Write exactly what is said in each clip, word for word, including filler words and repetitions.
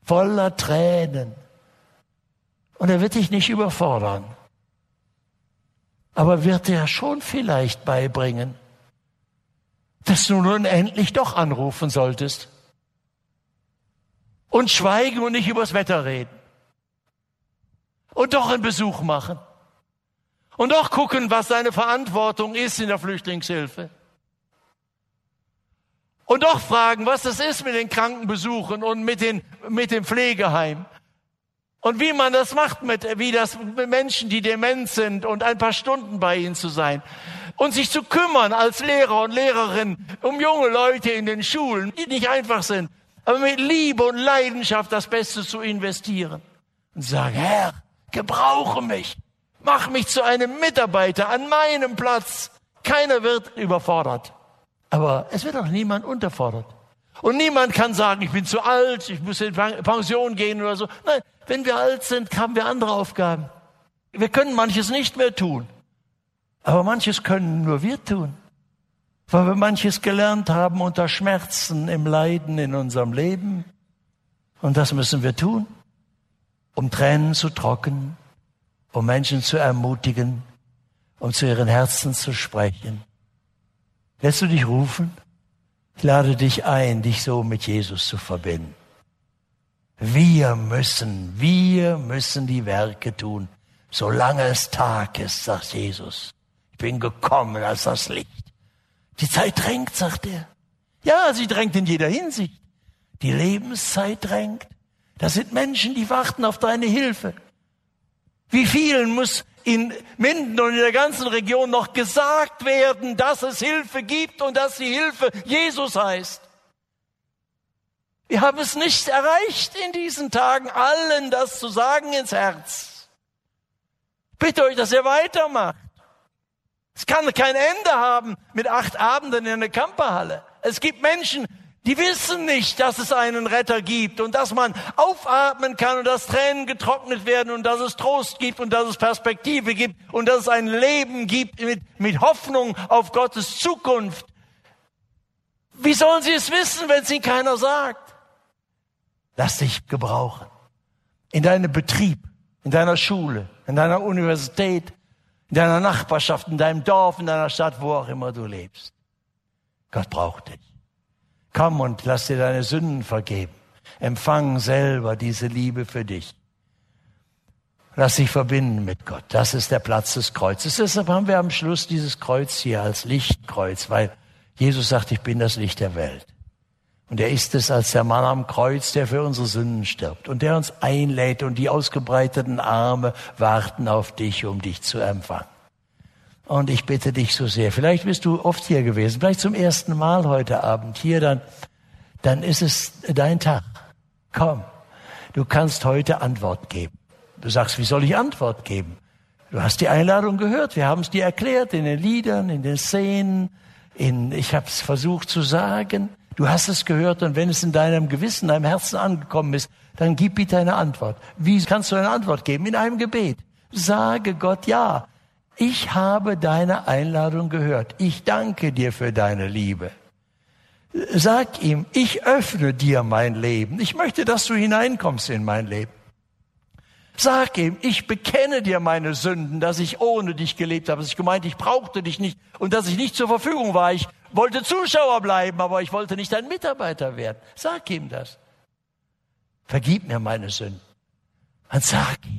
voller Tränen. Und er wird dich nicht überfordern, aber wird dir schon vielleicht beibringen, dass du nun endlich doch anrufen solltest und schweigen und nicht übers Wetter reden und doch einen Besuch machen und doch gucken, was deine Verantwortung ist in der Flüchtlingshilfe und doch fragen, was es ist mit den Krankenbesuchen und mit den mit dem Pflegeheim und wie man das macht, mit wie das mit Menschen, die dement sind, und ein paar Stunden bei ihnen zu sein. Und sich zu kümmern als Lehrer und Lehrerin um junge Leute in den Schulen, die nicht einfach sind, aber mit Liebe und Leidenschaft das Beste zu investieren. Und sagen, Herr, gebrauche mich, mach mich zu einem Mitarbeiter an meinem Platz. Keiner wird überfordert, aber es wird auch niemand unterfordert. Und niemand kann sagen, ich bin zu alt, ich muss in Pension gehen oder so. Nein, wenn wir alt sind, haben wir andere Aufgaben. Wir können manches nicht mehr tun. Aber manches können nur wir tun, weil wir manches gelernt haben unter Schmerzen im Leiden in unserem Leben. Und das müssen wir tun, um Tränen zu trocknen, um Menschen zu ermutigen, um zu ihren Herzen zu sprechen. Lässt du dich rufen? Ich lade dich ein, dich so mit Jesus zu verbinden. Wir müssen, wir müssen die Werke tun, solange es Tag ist, sagt Jesus. Ich bin gekommen als das Licht. Die Zeit drängt, sagt er. Ja, sie drängt in jeder Hinsicht. Die Lebenszeit drängt. Das sind Menschen, die warten auf deine Hilfe. Wie vielen muss in Minden und in der ganzen Region noch gesagt werden, dass es Hilfe gibt und dass die Hilfe Jesus heißt? Wir haben es nicht erreicht in diesen Tagen, allen das zu sagen ins Herz. Ich bitte euch, dass ihr weitermacht. Es kann kein Ende haben mit acht Abenden in einer Camperhalle. Es gibt Menschen, die wissen nicht, dass es einen Retter gibt und dass man aufatmen kann und dass Tränen getrocknet werden und dass es Trost gibt und dass es Perspektive gibt und dass es ein Leben gibt mit, mit Hoffnung auf Gottes Zukunft. Wie sollen sie es wissen, wenn es ihnen keiner sagt? Lass dich gebrauchen. In deinem Betrieb, in deiner Schule, in deiner Universität, in deiner Nachbarschaft, in deinem Dorf, in deiner Stadt, wo auch immer du lebst. Gott braucht dich. Komm und lass dir deine Sünden vergeben. Empfang selber diese Liebe für dich. Lass dich verbinden mit Gott. Das ist der Platz des Kreuzes. Deshalb haben wir am Schluss dieses Kreuz hier als Lichtkreuz, weil Jesus sagt, ich bin das Licht der Welt. Und er ist es als der Mann am Kreuz, der für unsere Sünden stirbt und der uns einlädt, und die ausgebreiteten Arme warten auf dich, um dich zu empfangen. Und ich bitte dich so sehr, vielleicht bist du oft hier gewesen, vielleicht zum ersten Mal heute Abend hier, dann, dann ist es dein Tag. Komm, du kannst heute Antwort geben. Du sagst, wie soll ich Antwort geben? Du hast die Einladung gehört, wir haben es dir erklärt in den Liedern, in den Szenen, in, ich habe es versucht zu sagen. Du hast es gehört, und wenn es in deinem Gewissen, deinem Herzen angekommen ist, dann gib bitte eine Antwort. Wie kannst du eine Antwort geben? In einem Gebet. Sage Gott, ja, ich habe deine Einladung gehört. Ich danke dir für deine Liebe. Sag ihm, ich öffne dir mein Leben. Ich möchte, dass du hineinkommst in mein Leben. Sag ihm, ich bekenne dir meine Sünden, dass ich ohne dich gelebt habe, dass ich gemeint, ich brauchte dich nicht und dass ich nicht zur Verfügung war. Ich wollte Zuschauer bleiben, aber ich wollte nicht dein Mitarbeiter werden. Sag ihm das. Vergib mir meine Sünden. Und sag ihm,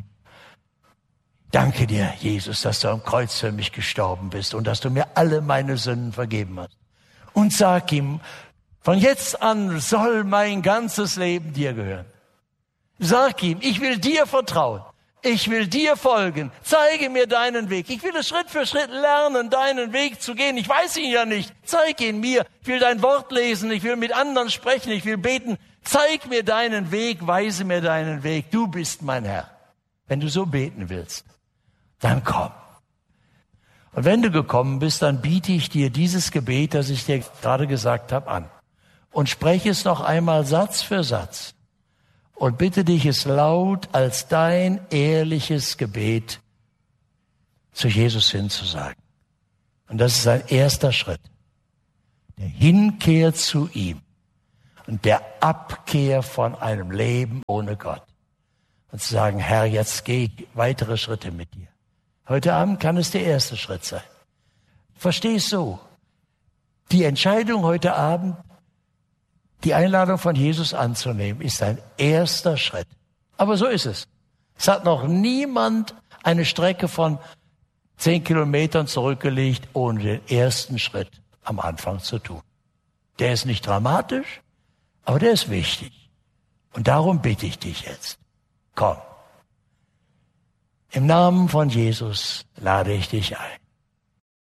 danke dir, Jesus, dass du am Kreuz für mich gestorben bist und dass du mir alle meine Sünden vergeben hast. Und sag ihm, von jetzt an soll mein ganzes Leben dir gehören. Sag ihm, ich will dir vertrauen. Ich will dir folgen. Zeige mir deinen Weg. Ich will es Schritt für Schritt lernen, deinen Weg zu gehen. Ich weiß ihn ja nicht. Zeig ihn mir. Ich will dein Wort lesen. Ich will mit anderen sprechen. Ich will beten. Zeig mir deinen Weg. Weise mir deinen Weg. Du bist mein Herr. Wenn du so beten willst, dann komm. Und wenn du gekommen bist, dann biete ich dir dieses Gebet, das ich dir gerade gesagt habe, an. Und spreche es noch einmal Satz für Satz. Und bitte dich, es laut als dein ehrliches Gebet zu Jesus hinzusagen. Und das ist ein erster Schritt. Der Hinkehr zu ihm. und der Abkehr von einem Leben ohne Gott. Und zu sagen, Herr, jetzt gehe ich weitere Schritte mit dir. Heute Abend kann es der erste Schritt sein. Versteh es so. Die Entscheidung heute Abend, die Einladung von Jesus anzunehmen, ist ein erster Schritt. Aber so ist es. Es hat noch niemand eine Strecke von zehn Kilometern zurückgelegt, ohne den ersten Schritt am Anfang zu tun. Der ist nicht dramatisch, aber der ist wichtig. Und darum bitte ich dich jetzt. Komm. Im Namen von Jesus lade ich dich ein.